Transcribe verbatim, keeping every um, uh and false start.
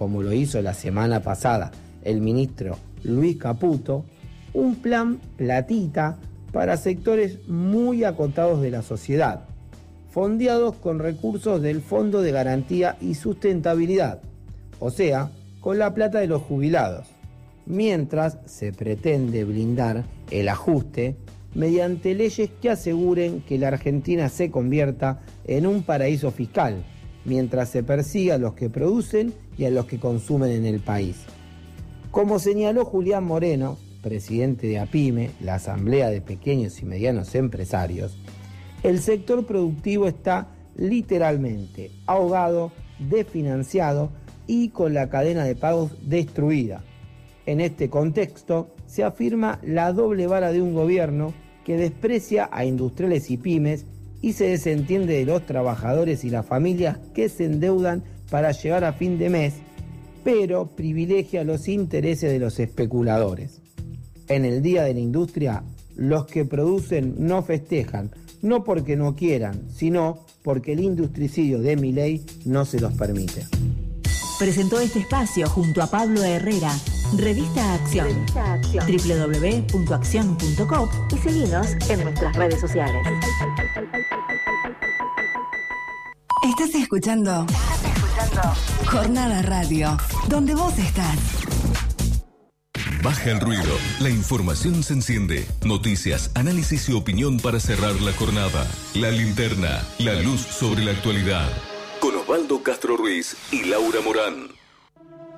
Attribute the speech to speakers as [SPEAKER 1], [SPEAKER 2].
[SPEAKER 1] como lo hizo la semana pasada el ministro Luis Caputo, un plan platita para sectores muy acotados de la sociedad, fondeados con recursos del Fondo de Garantía y Sustentabilidad, o sea, con la plata de los jubilados, mientras se pretende blindar el ajuste mediante leyes que aseguren que la Argentina se convierta en un paraíso fiscal, mientras se persiga a los que producen y a los que consumen en el país. Como señaló Julián Moreno, presidente de APIME, la Asamblea de Pequeños y Medianos Empresarios, el sector productivo está literalmente ahogado, desfinanciado y con la cadena de pagos destruida. En este contexto se afirma la doble vara de un gobierno que desprecia a industriales y pymes y se desentiende de los trabajadores y las familias que se endeudan para llegar a fin de mes, pero privilegia los intereses de los especuladores. En el Día de la Industria, los que producen no festejan, no porque no quieran, sino porque el industricidio de Milei no se los permite.
[SPEAKER 2] Presentó este espacio junto a Pablo Herrera, Revista Acción, doble u doble u doble u punto acción punto com y seguinos en nuestras redes sociales.
[SPEAKER 3] Estás escuchando, Estás escuchando Jornada Radio, donde vos estás.
[SPEAKER 4] Baja el ruido, la información se enciende. Noticias, análisis y opinión para cerrar la jornada. La linterna, la luz sobre la actualidad. Con Osvaldo Castro Ruiz y Laura Morán.